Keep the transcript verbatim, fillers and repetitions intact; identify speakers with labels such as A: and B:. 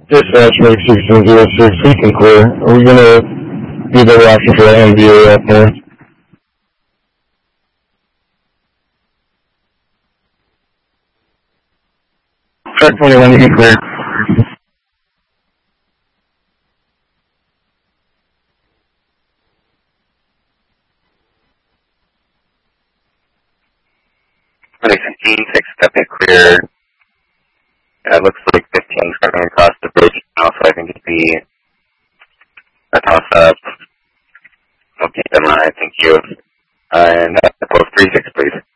A: Dispatch make sixteen zero six, we can clear. Are we gonna do the option for that M V A up there? Track twenty-one, you can clear.
B: twenty fifteen, six, copy clear. It looks like fifteen coming across the bridge now, so I think it'd be a toss-up. Okay, never mind, thank you. Uh, and uh, close three six, please.